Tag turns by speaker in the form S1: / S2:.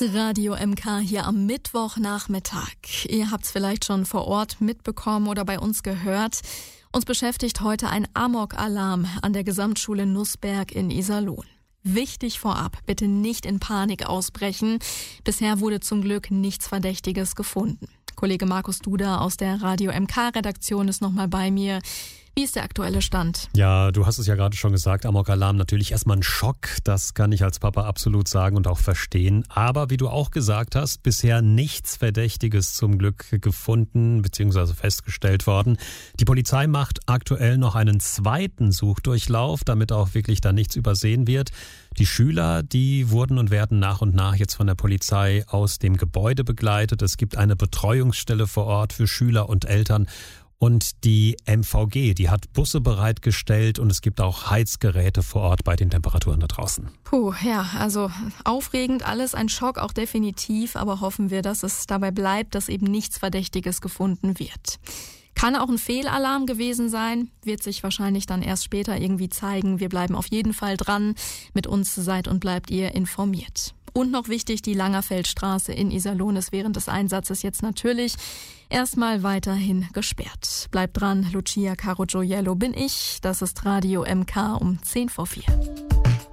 S1: Radio MK hier am Mittwochnachmittag. Ihr habt es vielleicht schon vor Ort mitbekommen oder bei uns gehört. Uns beschäftigt heute ein Amok-Alarm an der Gesamtschule Nußberg in Iserlohn. Wichtig vorab, bitte nicht in Panik ausbrechen. Bisher wurde zum Glück nichts Verdächtiges gefunden. Kollege Markus Duda aus der Radio MK-Redaktion ist nochmal bei mir. Wie ist der aktuelle Stand?
S2: Ja, du hast es ja gerade schon gesagt, Amok-Alarm, natürlich erstmal ein Schock. Das kann ich als Papa absolut sagen und auch verstehen. Aber wie du auch gesagt hast, bisher nichts Verdächtiges zum Glück gefunden bzw. festgestellt worden. Die Polizei macht aktuell noch einen zweiten Suchdurchlauf, damit auch wirklich da nichts übersehen wird. Die Schüler, die wurden und werden nach und nach jetzt von der Polizei aus dem Gebäude begleitet. Es gibt eine Betreuungsstelle vor Ort für Schüler und Eltern. Und die MVG, die hat Busse bereitgestellt und es gibt auch Heizgeräte vor Ort bei den Temperaturen da draußen.
S1: Ja, also aufregend, alles ein Schock, auch definitiv, aber hoffen wir, dass es dabei bleibt, dass eben nichts Verdächtiges gefunden wird. Kann auch ein Fehlalarm gewesen sein, wird sich wahrscheinlich dann erst später irgendwie zeigen. Wir bleiben auf jeden Fall dran. Mit uns seid und bleibt ihr informiert. Und noch wichtig, die Langerfeldstraße in Iserlohn ist während des Einsatzes jetzt natürlich erstmal weiterhin gesperrt. Bleibt dran, Lucia Caro Gioiello bin ich. Das ist Radio MK um 3:10.